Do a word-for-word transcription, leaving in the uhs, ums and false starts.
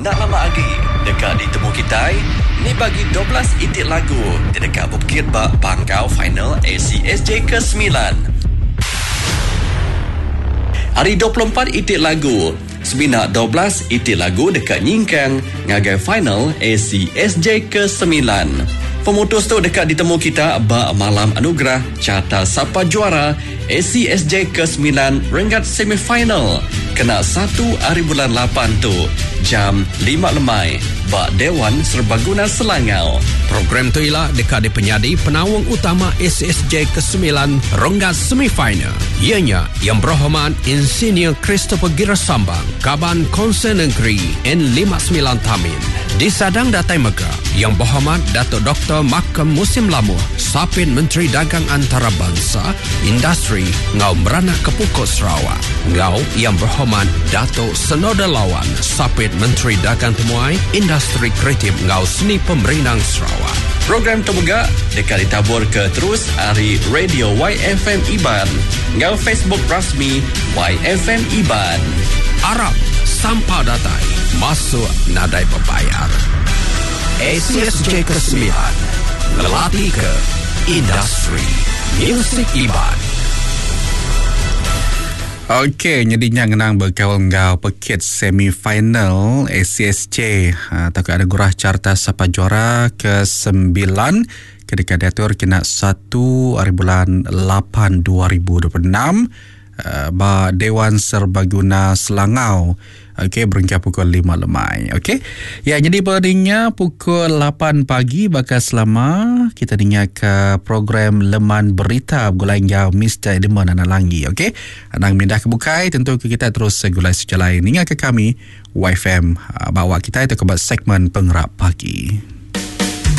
Nak lama lagi dekat ditemu kita ni bagi dua belas itik lagu di dekat Bukit Bak Bangkau final A C S J ke sembilan. Hari dua puluh empat itik lagu Sebinak dua belas itik lagu dekat Nyingkang ngagai final A C S J ke sembilan. Pemutus tu dekat ditemu kita bak malam anugerah carta siapa juara A C S J ke sembilan Rengat semifinal. Kena satu hari bulan lapan tu jam lima lemai bak Dewan Serbaguna Selangau. Program tu ialah dekat di penyadi penawang utama A C S J ke sembilan Rengat semifinal. Ianya yang berhormat Insinyur Christopher Girasambang Kaban Konsen Negeri N lima puluh sembilan Tamin. Disadang Datai Mega yang berhormat Datuk Doktor Makam Musim Lamuh Sapin Menteri Dagang Antarabangsa Industri Ngau Merana Kepukut Sarawak. Ngau yang berhormat Datuk Senoda Lawan Sapin Menteri Dagang Temuai Industri Kreatif Ngau Seni Pemerintah Sarawak. Program terbegak dekat ditabur ke terus hari Radio Y F M Iban ngau Facebook rasmi Y F M Iban. Arab sampah datai masuk nadai berbayar. A C S J ke sembilan Lelati ke Industri Music Iban. Okey, jadinya ngenang berkawal ngau pekit semifinal A C S J. Ha, takut ada gurah carta siapa juara ke sembilan ketika diatur kena satu hari bulan lapan dua ribu dua puluh enam uh, ba Dewan Serbaguna Selangau. Okey, berhingga pukul lima lemai. Okey. Ya, jadi perdinya pukul lapan pagi bakal selama kita dengar ke program Leman Berita gulai ngau Mister Edmund anak langgi. Okey. Anang mindah kebukai tentu kita terus gulai sejalan. Ingat ke kami Y F M bawa kita itu ke segmen pengerap pagi.